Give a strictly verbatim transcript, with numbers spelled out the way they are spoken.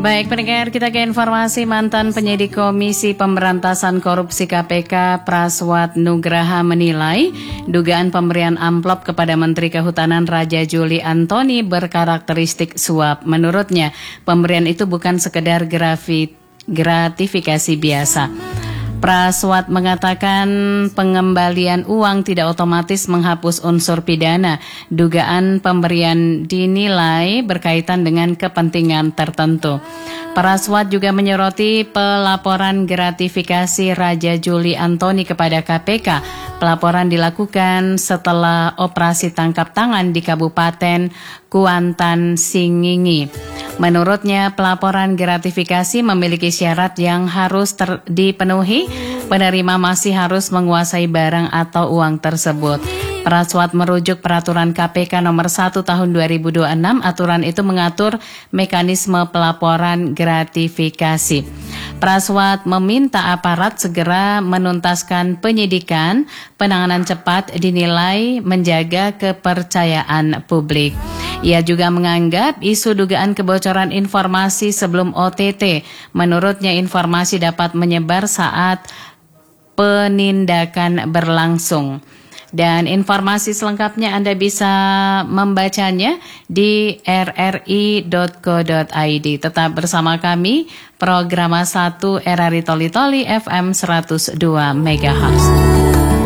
Baik, pendengar, kita ke informasi. Mantan penyidik Komisi Pemberantasan Korupsi K P K Praswat Nugraha menilai dugaan pemberian amplop kepada Menteri Kehutanan Raja Juli Antoni berkarakteristik suap. Menurutnya, pemberian itu bukan sekedar grafi, gratifikasi biasa. Praswat mengatakan pengembalian uang tidak otomatis menghapus unsur pidana. Dugaan pemberian dinilai berkaitan dengan kepentingan tertentu. Praswat juga menyoroti pelaporan gratifikasi Raja Juli Antoni kepada K P K. Pelaporan dilakukan setelah operasi tangkap tangan di Kabupaten Kuantan Singingi. Menurutnya, pelaporan gratifikasi memiliki syarat yang harus ter- dipenuhi. Penerima masih harus menguasai barang atau uang tersebut. Praswat merujuk peraturan K P K nomor satu tahun dua ribu dua puluh enam. Aturan itu mengatur mekanisme pelaporan gratifikasi. Praswat meminta aparat segera menuntaskan penyidikan. Penanganan cepat dinilai menjaga kepercayaan publik. Ia juga menganggap isu dugaan kebocoran informasi sebelum O T T. Menurutnya, informasi dapat menyebar saat penindakan berlangsung. Dan informasi selengkapnya Anda bisa membacanya di r r i dot co dot i d. Tetap bersama kami, program satu R R I Toli Toli F M seratus dua megahertz.